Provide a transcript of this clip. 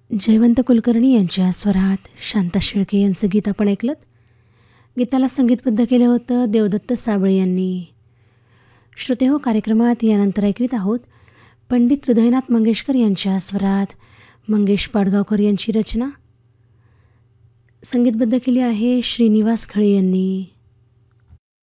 जयवंत कुलकर्णी यांच्या स्वरात शांता शेळके यांचं गीत आपण ऐकलं. गीताला संगीतबद्ध केलं होतं देवदत्त साबळे यांनी. श्रोते हो, कार्यक्रमात यानंतर ऐकवीत आहोत पंडित हृदयनाथ मंगेशकर यांच्या स्वरात मंगेश पाडगावकर यांची रचना. संगीतबद्ध केली आहे श्रीनिवास खळे यांनी.